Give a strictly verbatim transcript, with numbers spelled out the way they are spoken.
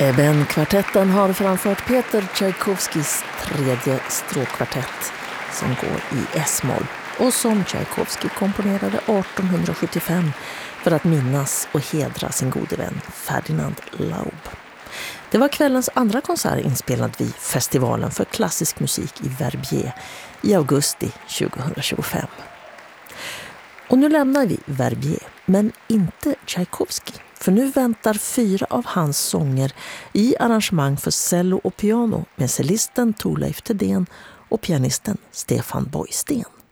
Eventkvartetten har framfört Peter Tchaikovskis tredje stråkkvartett som går i S-moll och som Tchaikovsky komponerade arton sjuttiofem för att minnas och hedra sin gode vän Ferdinand Laub. Det var kvällens andra konsert inspelad vid festivalen för klassisk musik i Verbier i augusti tjugohundratjugofem. Och nu lämnar vi Verbier, men inte Tchaikovsky. För nu väntar fyra av hans sånger i arrangemang för cello och piano med cellisten Thorleif Thedéen och pianisten Stefan Boysten.